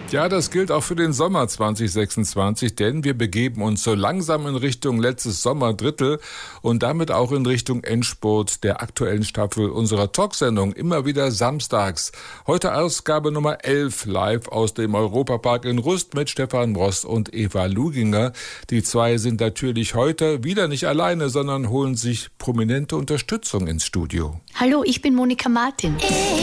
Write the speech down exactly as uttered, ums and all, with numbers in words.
Ja, das gilt auch für den Sommer zwanzig sechsundzwanzig, denn wir begeben uns so langsam in Richtung letztes Sommerdrittel und damit auch in Richtung Endspurt der aktuellen Staffel unserer Talksendung, immer wieder samstags. Heute Ausgabe Nummer elf, live aus dem Europapark in Rust mit Stefan Rost und Eva Luginger. Die zwei sind natürlich heute wieder nicht alleine, sondern holen sich prominente Unterstützung ins Studio. Hallo, ich bin Monika Martin.